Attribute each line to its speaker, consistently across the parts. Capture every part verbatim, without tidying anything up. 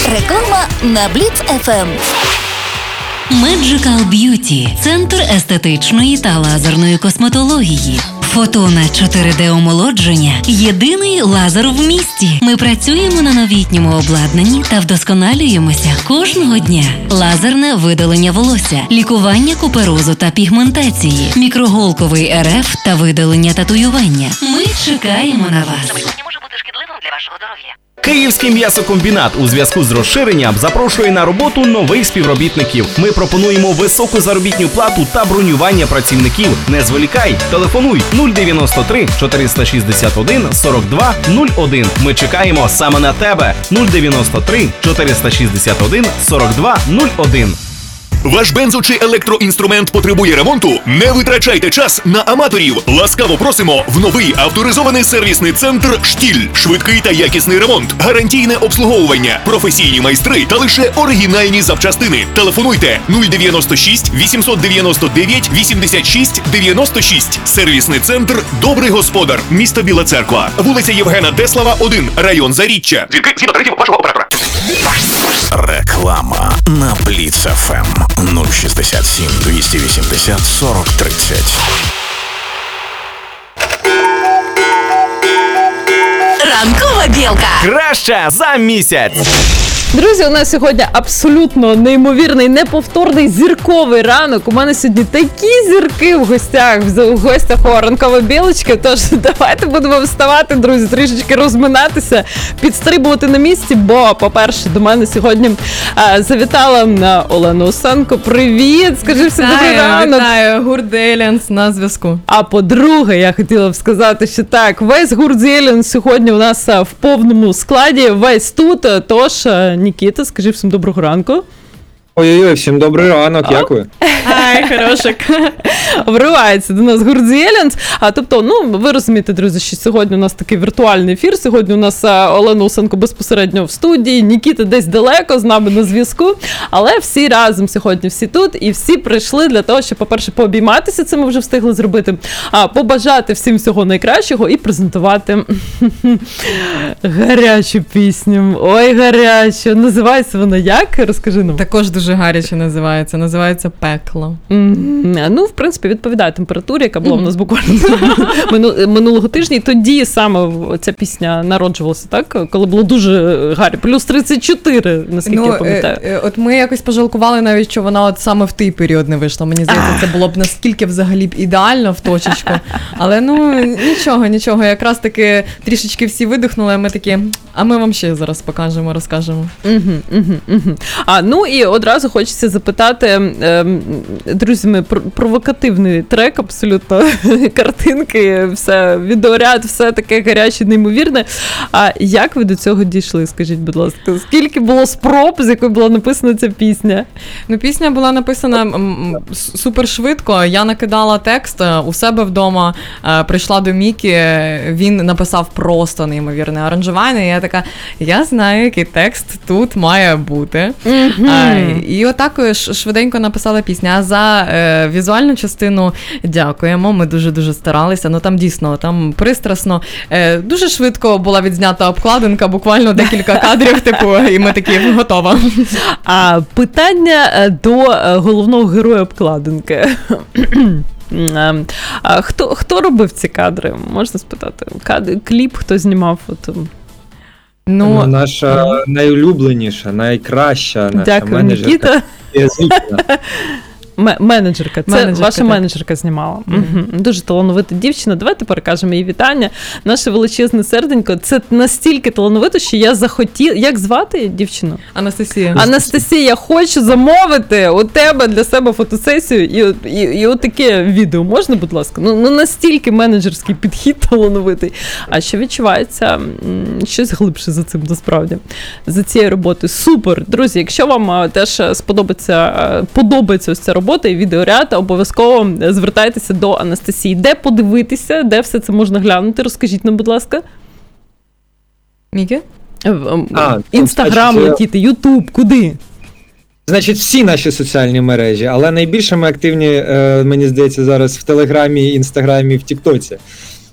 Speaker 1: Реклама на Бліц еф ем.
Speaker 2: Magical Beauty – центр естетичної та лазерної косметології. Фотона чотири де омолодження – єдиний лазер в місті. Ми працюємо на новітньому обладнанні та вдосконалюємося кожного дня. Лазерне видалення волосся, лікування куперозу та пігментації, мікроголковий ер еф та видалення татуювання. Ми чекаємо на вас.
Speaker 3: Майбутнє може бути шкідливим для вашого здоров'я.
Speaker 4: Київський м'ясокомбінат у зв'язку з розширенням запрошує на роботу нових співробітників. Ми пропонуємо високу заробітну плату та бронювання працівників. Не зволікай, телефонуй нуль дев'яносто три чотириста шістдесят один сорок два нуль один. Ми чекаємо саме на тебе. нуль дев'яносто три чотириста шістдесят один сорок два нуль один.
Speaker 5: Ваш бензо- чи електроінструмент потребує ремонту? Не витрачайте час на аматорів. Ласкаво просимо в новий авторизований сервісний центр «Штіль». Швидкий та якісний ремонт, гарантійне обслуговування, професійні майстри та лише оригінальні запчастини. Телефонуйте нуль дев'яносто шість вісімсот дев'яносто дев'ять вісімдесят шість дев'яносто шість. Сервісний центр «Добрий господар», місто Біла Церква, вулиця Євгена Деслава, один, район Заріччя. Дзвінки згідно тарифів вашого оператора.
Speaker 6: Реклама на Бліц еф ем нуль шістдесят сім двісті вісімдесят сорок тридцять.
Speaker 1: Ранкова білка.
Speaker 4: Краще за місяць!
Speaker 7: Друзі, у нас сьогодні абсолютно неймовірний, неповторний зірковий ранок. У мене сьогодні такі зірки в гостях, в гостях у ранкової білочки. Тож давайте будемо вставати, друзі, трішечки розминатися, підстрибувати на місці, бо, по-перше, до мене сьогодні а, завітала Олена Усенко. Привіт! Скажи всім добрий ранок.
Speaker 8: Вітаю, гурт The Aliens на зв'язку.
Speaker 7: А по-друге, я хотіла б сказати, що так, весь гурт The Aliens сьогодні у нас в повному складі, весь тут, тож... Нікіта, скажи всім доброго ранку.
Speaker 9: Ой-ой-ой, всім добрий ранок, як ви?
Speaker 8: Ай, хорошик.
Speaker 7: Вривається до нас гурт The Aliens. А, тобто, ну, ви розумієте, друзі, що сьогодні у нас такий віртуальний ефір. Сьогодні у нас Олена Усенко безпосередньо в студії, Нікіта десь далеко, з нами на зв'язку. Але всі разом сьогодні, всі тут, і всі прийшли для того, щоб, по-перше, пообійматися, це ми вже встигли зробити, а побажати всім всього найкращого і презентувати гарячу пісню. Ой, гарячу. Називається вона як? Розкажи нам.
Speaker 8: Також дуже гаряче називається. Називається «Пекло».
Speaker 7: Mm-hmm. Ну, в принципі, відповідає температурі, яка була mm-hmm. у нас буквально минулого тижня. І тоді саме ця пісня народжувалася, так? Коли було дуже гаряче. Плюс тридцять чотири, наскільки
Speaker 8: ну,
Speaker 7: я пам'ятаю.
Speaker 8: Е, е, от ми якось пожалкували навіть, що вона от саме в той період не вийшла. Мені здається, це було б наскільки взагалі б ідеально в точечку. Але, ну, нічого, нічого. Якраз таки трішечки всі видихнули, а ми такі, а ми вам ще зараз покажемо, розкажемо.
Speaker 7: Угу, угу, угу. А, ну і одразу хочеться запитати, е, друзі, ми, провокативний трек, абсолютно, картинки, все, відеоряд, все таке гаряче, неймовірне. А як ви до цього дійшли, скажіть, будь ласка? Скільки було спроб, з якої була написана ця пісня?
Speaker 8: Ну, пісня була написана м, супер швидко. Я накидала текст у себе вдома, е, прийшла до Мікі, він написав просто неймовірне аранжування, і я така, я знаю, який текст тут має бути. Mm-hmm. Е, і отак швиденько написала пісня. А за е, візуальну частину дякуємо, ми дуже-дуже старалися, ну там дійсно, там пристрасно. Е, дуже швидко була відзнята обкладинка, буквально декілька кадрів, типу, і ми такі, готова.
Speaker 7: А питання до головного героя обкладинки. А хто, хто робив ці кадри? Можна спитати? Кадр, кліп хто знімав? От,
Speaker 9: ну, наша ну. найулюбленіша, найкраща наша
Speaker 7: Дякую,
Speaker 9: менеджерка.
Speaker 7: Нікіта. Менеджерка. Це
Speaker 8: менеджерка,
Speaker 7: ваша
Speaker 8: так.
Speaker 7: менеджерка знімала. Mm-hmm. Угу. Дуже талановита дівчина. Давайте перекажемо їй вітання. Наше величезне серденько. Це настільки талановито, що я захотіла... Як звати дівчину?
Speaker 8: Анастасія.
Speaker 7: Анастасія, я хочу замовити у тебе для себе фотосесію і, і, і от таке відео. Можна, будь ласка? Ну, ну настільки менеджерський підхід талановитий. А що відчувається м, щось глибше за цим, насправді. За цією роботою. Супер! Друзі, якщо вам а, теж сподобається, а, подобається ось ця робота, робота і відеоряд, обов'язково звертайтеся до Анастасії. Де подивитися, де все це можна глянути? Розкажіть нам, будь ласка.
Speaker 8: Мікі?
Speaker 7: Інстаграм летіти, Ютуб, куди?
Speaker 9: Значить, всі наші соціальні мережі, але найбільше ми активні, мені здається, зараз в Телеграмі, Інстаграмі, в Тіктоці.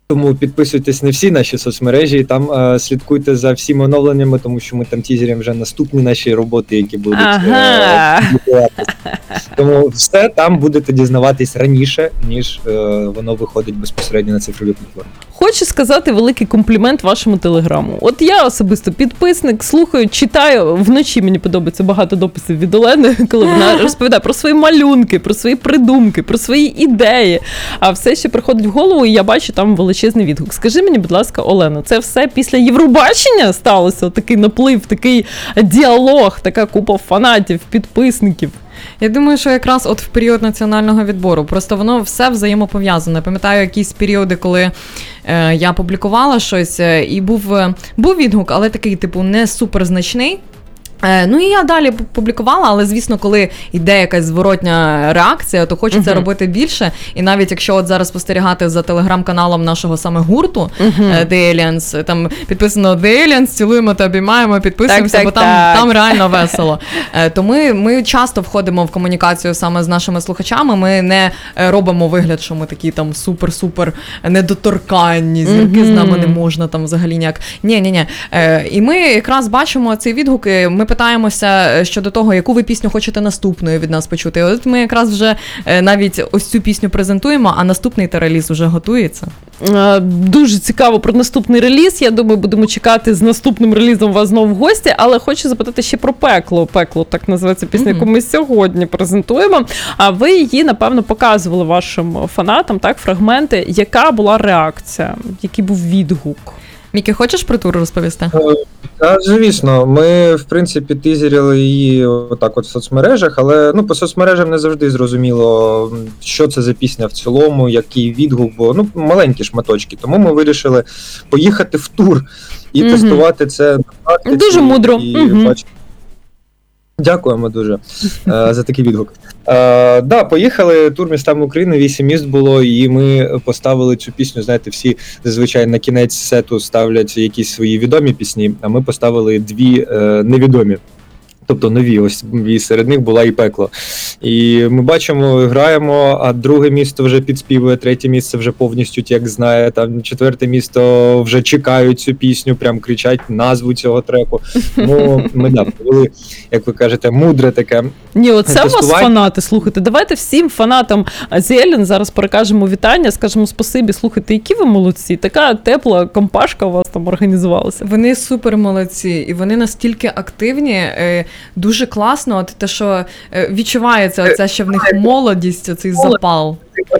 Speaker 9: Тому підписуйтесь на всі наші соцмережі і там е, слідкуйте за всіма оновленнями, тому що ми там тізеримо вже наступні наші роботи, які будуть
Speaker 7: Ага.
Speaker 9: е, публікуватися. Тому все там будете дізнаватись раніше, ніж е, воно виходить безпосередньо на цифрові платформи.
Speaker 7: Хочу сказати великий комплімент вашому телеграму. От я особисто підписник, слухаю, читаю. Вночі мені подобається багато дописів від Олени, коли вона розповідає про свої малюнки, про свої придумки, про свої ідеї. А все, що приходить в голову, і я бачу там величезний відгук. Скажи мені, будь ласка, Олено, це все після Євробачення сталося? Такий наплив, такий діалог, така купа фанатів, підписників.
Speaker 8: Я думаю, що якраз от в період національного відбору, просто воно все взаємопов'язане. Пам'ятаю якісь періоди, коли е, я публікувала щось, е, і був, е, був відгук, але такий, типу, не суперзначний. Е, ну і я далі публікувала, але, звісно, коли йде якась зворотня реакція, то хочеться uh-huh. робити більше. І навіть якщо от зараз спостерігати за телеграм-каналом нашого саме гурту uh-huh. The Aliens, там підписано The Aliens, цілуємо та обіймаємо, підписуємося,
Speaker 7: так,
Speaker 8: бо
Speaker 7: так,
Speaker 8: там,
Speaker 7: так.
Speaker 8: там реально весело. Е, то ми, ми часто входимо в комунікацію саме з нашими слухачами, ми не робимо вигляд, що ми такі там супер-супер недоторканні, зірки uh-huh. з нами не можна там взагалі ніяк. Ні-ні-ні. Е, і ми якраз бачимо ці відгуки, ми питаємося щодо того, яку ви пісню хочете наступною від нас почути. От ми якраз вже навіть ось цю пісню презентуємо, а наступний та реліз вже готується.
Speaker 7: Дуже цікаво про наступний реліз. Я думаю, будемо чекати з наступним релізом вас знову в гості, але хочу запитати ще про «Пекло». «Пекло» – так називається пісня, mm-hmm. яку ми сьогодні презентуємо. А ви її, напевно, показували вашим фанатам, так, фрагменти. Яка була реакція? Який був відгук?
Speaker 8: Мікі, хочеш про тур розповісти?
Speaker 9: Так, звісно, ми, в принципі, тизерили її отак от в соцмережах, але ну, по соцмережам не завжди зрозуміло, що це за пісня в цілому, який відгук, бо ну, маленькі шматочки. Тому ми вирішили поїхати в тур і mm-hmm. тестувати це на практиці.
Speaker 7: Дуже мудро.
Speaker 9: І
Speaker 7: mm-hmm.
Speaker 9: бачити. Дякуємо дуже е, за такий відгук. Е, да, поїхали тур містами України, вісім міст було, і ми поставили цю пісню, знаєте, всі зазвичай на кінець сету ставлять якісь свої відомі пісні, а ми поставили дві е, невідомі. Тобто нові, ось і серед них була і «Пекло». І ми бачимо, граємо, а друге місто вже підспівує, третє місце вже повністю як знає, там четверте місто вже чекають цю пісню, прям кричать назву цього треку. Ну, ми, да, провели, як ви кажете, мудре таке.
Speaker 7: Ні, оце у вас
Speaker 9: тестування.
Speaker 7: фанати, слухайте. Давайте всім фанатам The Aliens зараз перекажемо вітання, скажемо спасибі, слухайте, які ви молодці. Така тепла компашка у вас там організувалася.
Speaker 8: Вони супер молодці, і вони настільки активні, дуже класно, от те, що відчувається оця ще в них молодість, оцей запал.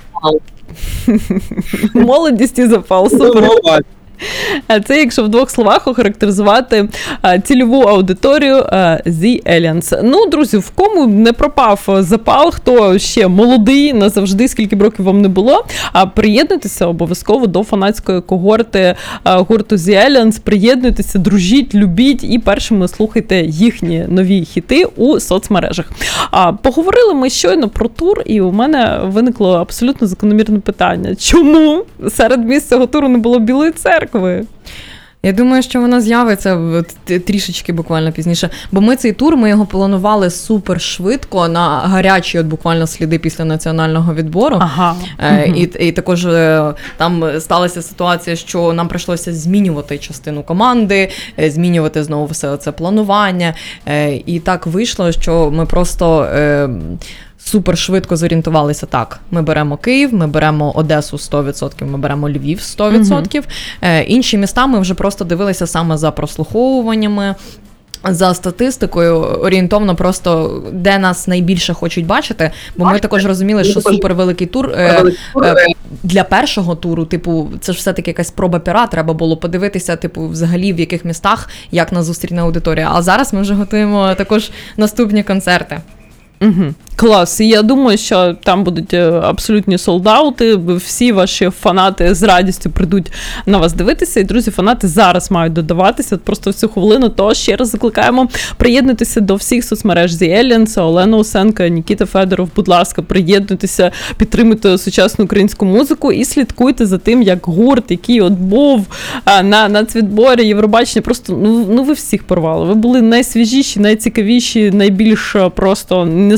Speaker 7: Молодість і запал, супер. Це, якщо в двох словах охарактеризувати а, цільову аудиторію а, The Aliens. Ну, друзі, в кому не пропав запал, хто ще молодий, назавжди, скільки б років вам не було, а приєднуйтеся обов'язково до фанатської когорти а, гурту The Aliens, приєднуйтеся, дружіть, любіть і першими слухайте їхні нові хіти у соцмережах. А, поговорили ми щойно про тур, і у мене виникло абсолютно закономірне питання. Чому серед місць цього туру не було Білої церкви?
Speaker 8: Я думаю, що вона з'явиться трішечки буквально пізніше, бо ми цей тур, ми його планували супер швидко, на гарячі от буквально сліди після національного відбору.
Speaker 7: Ага.
Speaker 8: Е, і, і також е, там сталася ситуація, що нам прийшлося змінювати частину команди, е, змінювати знову все це планування. Е, і так вийшло, що ми просто... Е, супер швидко зорієнтувалися так. Ми беремо Київ, ми беремо Одесу сто відсотків, ми беремо Львів сто відсотків. Mm-hmm. Е, інші міста ми вже просто дивилися саме за прослуховуваннями, за статистикою, орієнтовно просто, де нас найбільше хочуть бачити, бо ми також розуміли, що супервеликий тур е, е, для першого туру, типу, це ж все-таки якась проба пера, треба було подивитися, типу, взагалі в яких містах, як нас зустріне аудиторія. А зараз ми вже готуємо також наступні концерти.
Speaker 7: Угу. Клас. І я думаю, що там будуть абсолютні солдаути, всі ваші фанати з радістю прийдуть на вас дивитися. І, друзі, фанати зараз мають додаватися. От просто в цю хвилину. То ще раз закликаємо приєднуйтеся до всіх соцмереж The Aliens, Олена Усенко, Нікіта Федоров. Будь ласка, приєднуйтеся, підтримуйте сучасну українську музику і слідкуйте за тим, як гурт, який от був на нацвідборі Євробачення, просто, ну, ну ви всіх порвали. Ви були найсвіжіші, найцікавіші, найбільш просто не схожі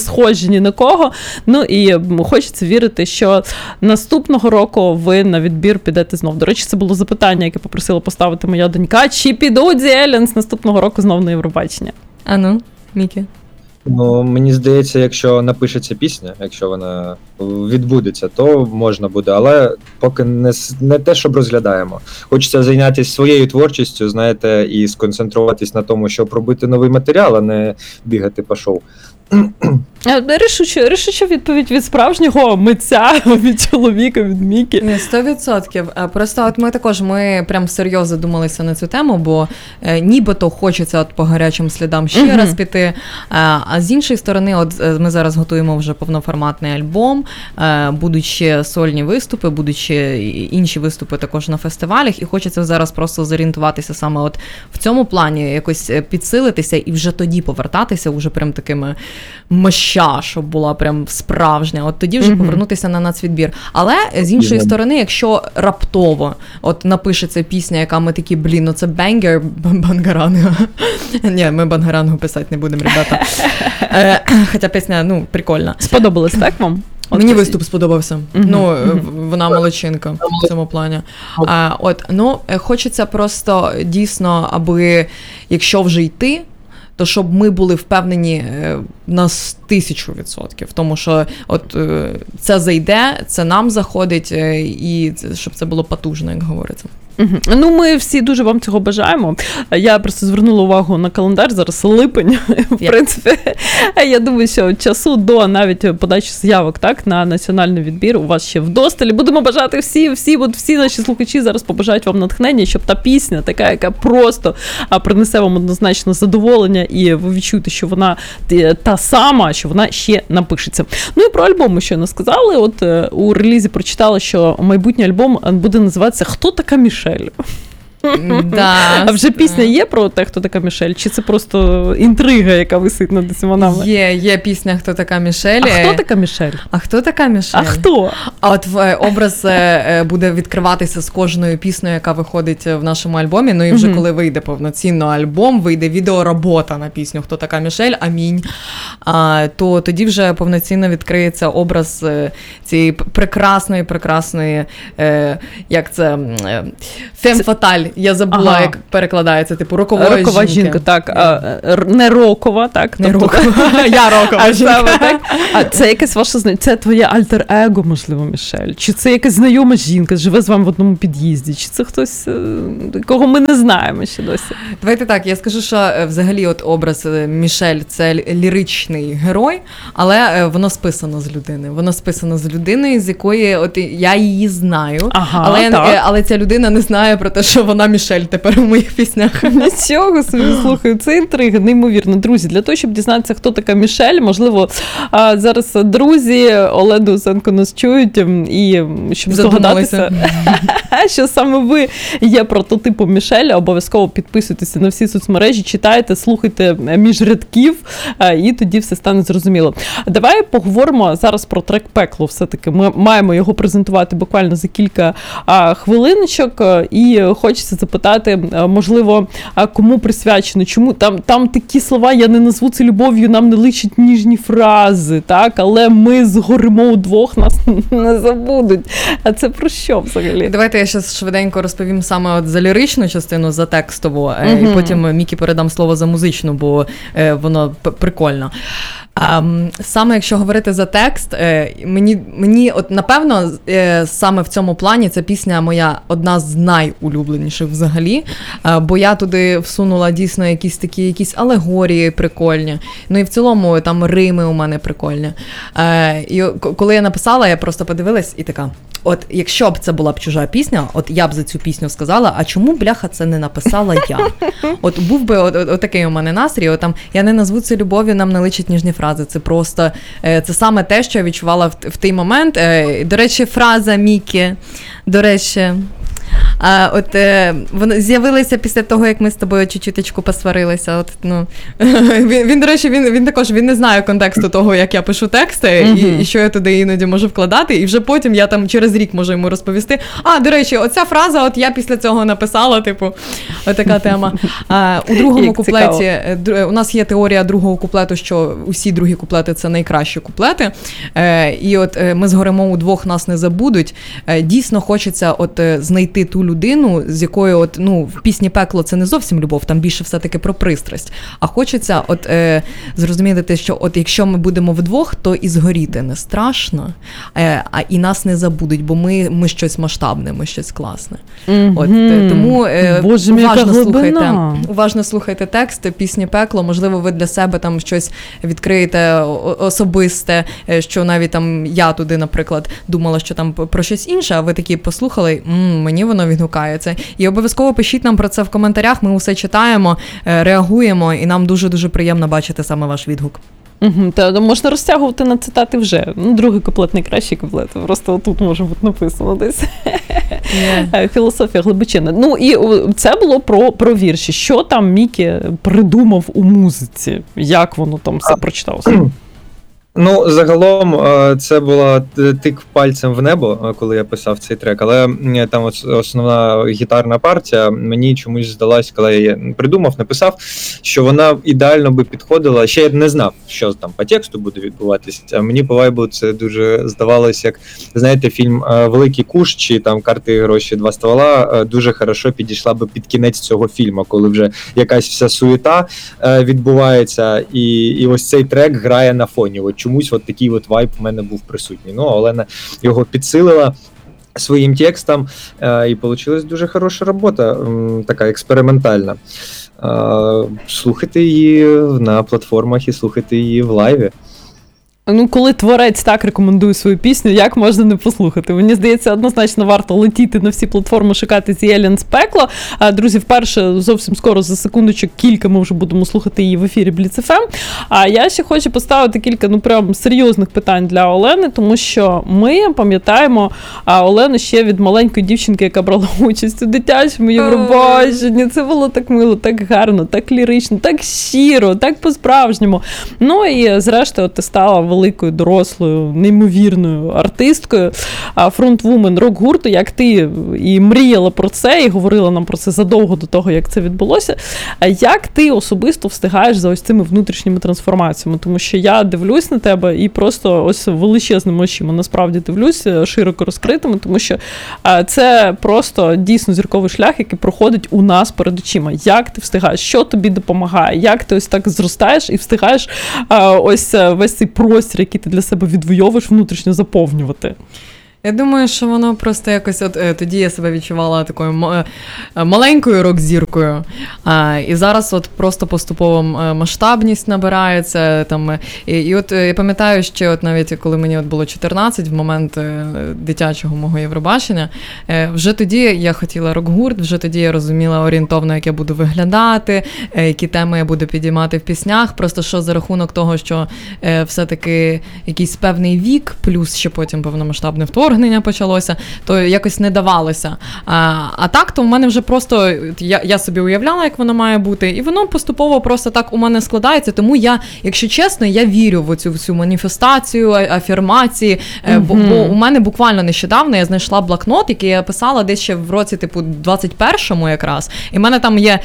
Speaker 7: майже ні на кого. Ну і хочеться вірити, що наступного року ви на відбір підете знов. До речі, це було запитання, яке попросила поставити моя донька. Чи підуть The Aliens наступного року знов на Євробачення?
Speaker 8: А ну, Мікі.
Speaker 9: Ну, мені здається, якщо напишеться пісня, якщо вона відбудеться, то можна буде, але поки не, не те, щоб розглядаємо. Хочеться зайнятися своєю творчістю, знаєте, і сконцентруватись на тому, щоб робити новий матеріал, а не бігати по шоу.
Speaker 7: Рішуча, рішуча відповідь від справжнього митця, від чоловіка, від Мікі.
Speaker 8: Не, сто відсотків. Просто от ми також, ми прям серйозно задумалися на цю тему, бо е, нібито хочеться от по гарячим слідам ще uh-huh. раз піти. Е, а з іншої сторони, от ми зараз готуємо вже повноформатний альбом, е, будуть ще сольні виступи, будуть ще інші виступи також на фестивалях, і хочеться зараз просто зорієнтуватися саме от в цьому плані, якось підсилитися і вже тоді повертатися уже прям такими моща, щоб була прям справжня, от тоді вже mm-hmm. повернутися на нацвідбір. Але з іншої yeah. сторони, якщо раптово от напишеться пісня, яка ми такі, блін, ну це бенгер Бангаранга. Ні, ми Бангарангу писати не будемо, ребята. Хоча пісня, ну, прикольна.
Speaker 7: Сподобалось, так вам?
Speaker 8: От мені виступ сподобався. Mm-hmm. Ну, mm-hmm. вона молодчинка в цьому плані. А, от, ну, хочеться просто дійсно, аби, якщо вже йти, то щоб ми були впевнені на тисячу відсотків, тому що от це зайде, це нам заходить, і щоб це було потужно, як говориться.
Speaker 7: Угу. Ну, ми всі дуже вам цього бажаємо. Я просто звернула увагу на календар, зараз липень. В yeah. принципі, я думаю, що часу до навіть подачі заявок, так, на національний відбір у вас ще вдосталь. Будемо бажати всі, всі, от всі наші слухачі зараз побажають вам натхнення, щоб та пісня, така, яка просто принесе вам однозначно задоволення, і ви відчуєте, що вона та сама, що вона ще напишеться. Ну і про альбом ми щойно сказали. От у релізі прочитала, що майбутній альбом буде називатися «Хто така Мішель?».
Speaker 8: Да,
Speaker 7: а вже пісня є про те, хто така Мішель? Чи це просто інтрига, яка висить над усіма нами?
Speaker 8: Є, є пісня «Хто така Мішель?».
Speaker 7: А хто така Мішель?
Speaker 8: А хто така Мішель?
Speaker 7: А хто?
Speaker 8: А от образ буде відкриватися з кожною піснею, яка виходить в нашому альбомі. Ну і вже mm-hmm. коли вийде повноцінно альбом, вийде відеоробота на пісню «Хто така Мішель?», амінь. А, то тоді вже повноцінно відкриється образ цієї прекрасної, прекрасної, е, як це, е, фем фаталь. Я забула, ага. як перекладається, типу, рокової жінки.
Speaker 7: Рокова жінка, так. А, не рокова, так.
Speaker 8: Не тобто, рокова. Я рокова
Speaker 7: а жінка. Так? А це якесь ваше знайоме, це твоє альтер-его, можливо, Мішель? Чи це якась знайома жінка, живе з вами в одному під'їзді? Чи це хтось, кого ми не знаємо ще досі?
Speaker 8: Давайте так, я скажу, що взагалі от образ Мішель – це ліричний герой, але воно списано з людини. Воно списано з людини, з якої от я її знаю,
Speaker 7: ага,
Speaker 8: але, але ця людина не знає про те, що вона Мішель тепер у моїх піснях.
Speaker 7: Нічого собі, слухаю, це інтрига, неймовірно. Друзі, для того, щоб дізнатися, хто така Мішель, можливо, зараз друзі Олену Усенко нас чують, і щоб здогадатися, що саме ви є прототипом Мішеля, обов'язково підписуйтеся на всі соцмережі, читайте, слухайте між рядків, і тоді все стане зрозуміло. Давай поговоримо зараз про трек «Пекло». Все-таки ми маємо його презентувати буквально за кілька хвилиночок, і хочеться запитати, можливо, кому присвячено, чому там, там такі слова, я не назву це любов'ю, нам не личать ніжні фрази, так, але ми згоримо удвох, нас не забудуть. А це про що взагалі?
Speaker 8: Давайте я зараз швиденько розповім саме от за ліричну частину, за текстову, mm-hmm. і потім Мікі передам слово за музичну, бо е, воно п- прикольно. Um, саме якщо говорити за текст, е, мені, мені от напевно е, саме в цьому плані ця пісня моя одна з найулюбленіших взагалі, е, бо я туди всунула дійсно якісь такі якісь алегорії прикольні, ну і в цілому там рими у мене прикольні. Е, і коли я написала, я просто подивилась і така, от якщо б це була б чужа пісня, от я б за цю пісню сказала, а чому, бляха, це не написала я? От був би от, от, от такий у мене настрій, от там, я не назву це любов'ю, нам не личать ніжні фрази, це просто, це саме те, що я відчувала в, в той момент. До речі, фраза Мікі, до речі, А от е, вони з'явилися після того, як ми з тобою чуть-чуточку посварилися. От, ну, він, він, до речі, він, він також він не знає контексту того, як я пишу тексти, mm-hmm. і, і що я туди іноді можу вкладати. І вже потім я там через рік можу йому розповісти. А, до речі, оця фраза, от я після цього написала, типу, отака тема. А, у другому куплеті, у нас є теорія другого куплету, що усі другі куплети – це найкращі куплети. Е, і от е, ми згоремо удвох, нас не забудуть. Е, дійсно хочеться от е, знайти ту людину, з якою от, ну, в пісні «Пекло» це не зовсім любов, там більше все-таки про пристрасть. А хочеться от е, зрозуміти, що от якщо ми будемо вдвох, то і згоріти не страшно, е, а і нас не забудуть, бо ми, ми щось масштабне, ми щось класне. Mm-hmm. От, е, тому е,
Speaker 7: Боже,
Speaker 8: уважно слухайте, уважно слухайте текст пісні «Пекло», можливо, ви для себе там щось відкриєте особисте, що навіть там я туди, наприклад, думала, що там про щось інше, а ви такі послухали, м-м, мені воно відгукається. І обов'язково пишіть нам про це в коментарях, ми усе читаємо, реагуємо, і нам дуже-дуже приємно бачити саме ваш відгук.
Speaker 7: Угу, та можна розтягувати на цитати вже. Ну, другий куплет найкращий куплет. Просто отут може бути написано десь. Yeah. Філософія глибочинна. Ну, і це було про, про вірші. Що там Мікі придумав у музиці? Як воно там все прочиталося?
Speaker 9: Ну, загалом, це була тик пальцем в небо, коли я писав цей трек, але там основна гітарна партія мені чомусь здалась, коли я придумав, написав, що вона ідеально би підходила, ще я не знав, що там по тексту буде відбуватися, а мені по вайбу це дуже здавалось, як, знаєте, фільм «Великий куш» чи там «Карти, гроші, два ствола» дуже хорошо підійшла би під кінець цього фільму, коли вже якась вся суєта відбувається, і, і ось цей трек грає на фоні. От чомусь от такий от вайб в мене був присутній. Ну, Олена його підсилила своїм текстом, е, і вийшла дуже хороша робота, м, така експериментальна. Е, слухайте її на платформах і слухайте її в лайві.
Speaker 7: Ну, коли творець так рекомендує свою пісню, як можна не послухати? Мені здається, однозначно варто летіти на всі платформи, шукати The Aliens Пекло. А, друзі, вперше зовсім скоро, за секундочок, кілька ми вже будемо слухати її в ефірі Бліц еф ем. А я ще хочу поставити кілька, ну, прям серйозних питань для Олени, тому що ми пам'ятаємо а, Олену ще від маленької дівчинки, яка брала участь у дитячому Євробаченні. Це було так мило, так гарно, так лірично, так щиро, так по-справжньому. Ну, і зрештою, ти стала великою, дорослою, неймовірною артисткою, фронтвумен рок-гурту, як ти і мріяла про це, і говорила нам про це задовго до того, як це відбулося. А як ти особисто встигаєш за ось цими внутрішніми трансформаціями? Тому що я дивлюсь на тебе і просто ось величезними очима насправді дивлюсь, широко розкритими, тому що це просто дійсно зірковий шлях, який проходить у нас перед очима. Як ти встигаєш? Що тобі допомагає? Як ти ось так зростаєш і встигаєш ось весь цей простір, який ти для себе відвоюєш, внутрішньо заповнювати?
Speaker 8: Я думаю, що воно просто якось, от е, тоді я себе відчувала такою м- маленькою рок-зіркою, а, і зараз от просто поступово масштабність набирається. Там, і, і от я пам'ятаю, що от навіть коли мені от було чотирнадцять, в момент е, дитячого мого Євробачення, е, вже тоді я хотіла рок-гурт, вже тоді я розуміла орієнтовно, як я буду виглядати, е, які теми я буду підіймати в піснях, просто що за рахунок того, що е, все-таки якийсь певний вік, плюс ще потім повномасштабне вторгнення почалося, то якось не давалося. А, а так, то в мене вже просто, я, я собі уявляла, як воно має бути, і воно поступово просто так у мене складається, тому я, якщо чесно, я вірю в цю всю маніфестацію, афірмації, mm-hmm. бо, бо у мене буквально нещодавно я знайшла блокнот, який я писала десь ще в році, типу, двадцять першому якраз, і в мене там є...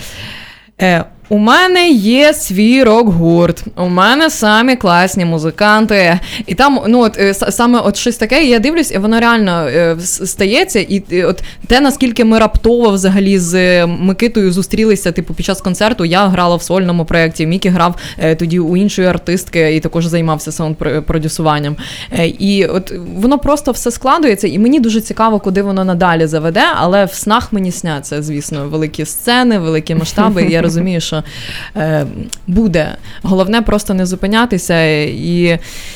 Speaker 8: Е, У мене є свій рок-гурт, у мене самі класні музиканти. І там, ну, от, саме от щось таке, я дивлюсь, і воно реально е, стається. І, і от те, наскільки ми раптово взагалі з Микитою зустрілися, типу, під час концерту, я грала в сольному проєкті, Мікі грав е, тоді у іншої артистки і також займався саунд-продюсуванням. Е, і от воно просто все складується, і мені дуже цікаво, куди воно надалі заведе, але в снах мені сняться, звісно, великі сцени, великі масштаби, і я розумію, що Е, буде. Головне просто не зупинятися і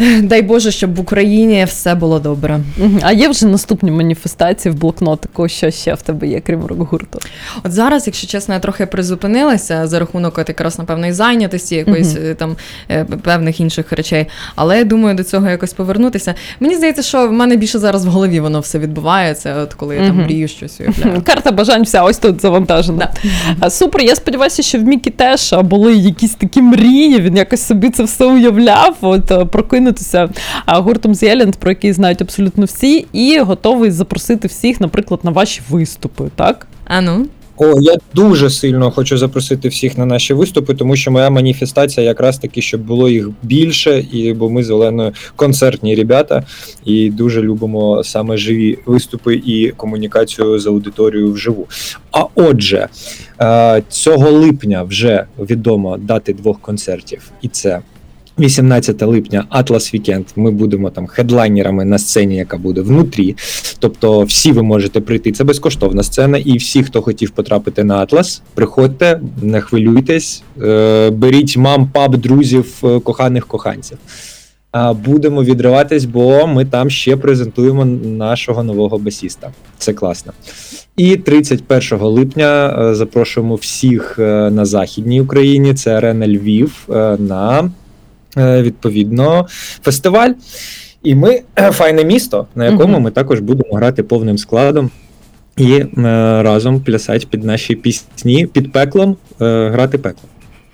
Speaker 8: Дай Боже, щоб в Україні все було добре.
Speaker 7: Мгм. А є вже наступні маніфестації в блокнотику, що ще в тебе є, крім рок-гурту?
Speaker 8: От зараз, якщо чесно, я трохи призупинилася за рахунок от якраз, напевно, і зайнятості, якоїсь
Speaker 7: Мгм.
Speaker 8: там е, певних інших речей. Але я думаю до цього якось повернутися. Мені здається, що в мене більше зараз в голові воно все відбувається, от коли я там
Speaker 7: Мгм.
Speaker 8: мрію щось уявляю.
Speaker 7: Карта бажань вся ось тут завантажена. А, Супер, я сподіваюся, що в Мікі теж а, були якісь такі мрії, він якось собі це все уявляв, от а, прокинутися а, гуртом The Island, про який знають абсолютно всі, і готовий запросити всіх, наприклад, на ваші виступи, так?
Speaker 8: А ну?
Speaker 9: О, я дуже сильно хочу запросити всіх на наші виступи, тому що моя маніфестація якраз таки, щоб було їх більше, і бо ми з Оленою концертні ребята, і дуже любимо саме живі виступи і комунікацію з аудиторією вживу. А отже, е, цього липня вже відомо дати двох концертів, і це вісімнадцятого липня Atlas Weekend. Ми будемо там хедлайнерами на сцені, яка буде внутрі. Тобто всі ви можете прийти. Це безкоштовна сцена. І всі, хто хотів потрапити на Atlas, приходьте, не хвилюйтесь, е, беріть мам, пап, друзів, е, коханих коханців. А будемо відриватись, бо ми там ще презентуємо нашого нового басіста. Це класно. І тридцять першого липня е, запрошуємо всіх е, на Західній Україні. Це арена Львів е, на відповідно фестиваль. І ми файне місто, на якому
Speaker 7: Мгм.
Speaker 9: ми також будемо грати повним складом і е, разом плясати під наші пісні, під пеклом, е, грати пекло.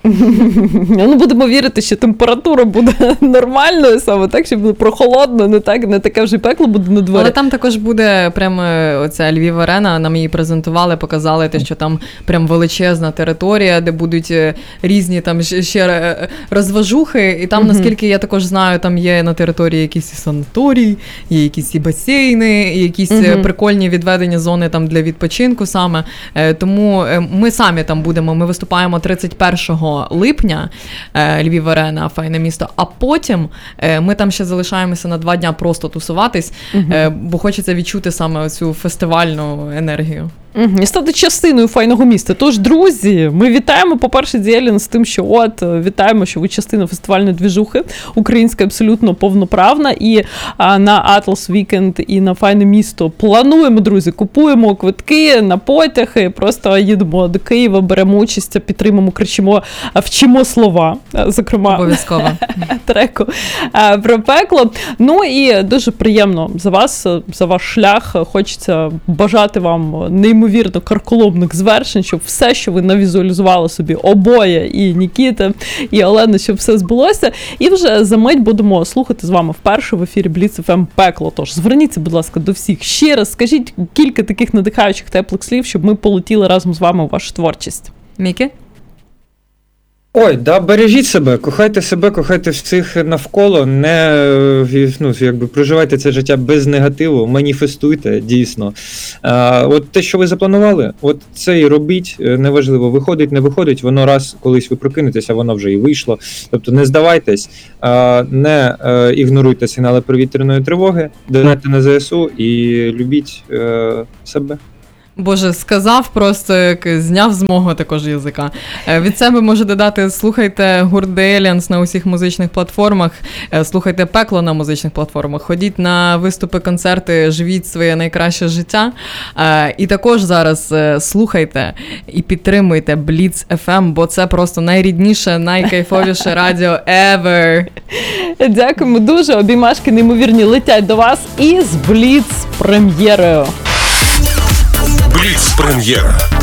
Speaker 7: Ну, будемо вірити, що температура буде нормальною саме, так, щоб буде прохолодно, не так, не таке вже пекло буде на дворі.
Speaker 8: Але там також буде прямо оця Львів-арена, нам її презентували, показали те, що там прям величезна територія, де будуть е, різні там ще- ще е, розважухи, і там,
Speaker 7: Мгм.
Speaker 8: наскільки я також знаю, там є на території якісь і санаторії, є якісь і басейни, і якісь е,
Speaker 7: Мгм.
Speaker 8: прикольні відведені зони там для відпочинку саме. Е, Тому е, ми самі там будемо, ми виступаємо тридцять першого липня, е, Львів-арена, файне місто, а потім е, ми там ще залишаємося на два дня просто тусуватись, е, бо хочеться відчути саме оцю фестивальну енергію.
Speaker 7: Мгм. І стати частиною файного міста. Тож, друзі, ми вітаємо, по-перше, The Island з тим, що от, е, вітаємо, що ви частина фестивальної двіжухи, українська абсолютно повноправна, і а, на Atlas Weekend, і на файне місто плануємо, друзі, купуємо квитки на потяги, просто їдемо до Києва, беремо участь, підтримуємо, кричимо, а, вчимо слова, а, зокрема,
Speaker 8: Обов'язково.
Speaker 7: треку а, про пекло. Ну і дуже приємно за вас, за ваш шлях. Хочеться бажати вам неймовірно карколомних звершень, щоб все, що ви навізуалізували собі, обоє, і Нікіта, і Олена, щоб все збулося. І вже за мить будемо слухати з вами вперше в ефірі Blitz еф ем «Пекло». Тож зверніться, будь ласка, до всіх ще раз. Скажіть кілька таких надихаючих теплих слів, щоб ми полетіли разом з вами у вашу творчість.
Speaker 8: Мікі?
Speaker 9: Ой, да, бережіть себе, кохайте себе, кохайте всіх навколо, не е, ну, якби проживайте це життя без негативу, маніфестуйте, дійсно. А, от те, що ви запланували, от це і робіть, е, неважливо, виходить, не виходить, воно раз колись ви прокинетеся, воно вже і вийшло. Тобто не здавайтесь, а, не е, ігноруйте сигнали повітряної тривоги, донайте на зе ес у і любіть е, себе.
Speaker 8: Боже, сказав просто, як зняв з мого також язика. Е, Від себе можу додати, слухайте гурт The Aliens на усіх музичних платформах, е, слухайте пекло на музичних платформах, ходіть на виступи, концерти, живіть своє найкраще життя. Е, І також зараз е, слухайте і підтримуйте Blitz еф ем, бо це просто найрідніше, найкайфовіше радіо ever.
Speaker 7: Дякуємо дуже. Обіймашки неймовірні летять до вас із Бліц прем'єрою.
Speaker 6: Бліц прем'єра.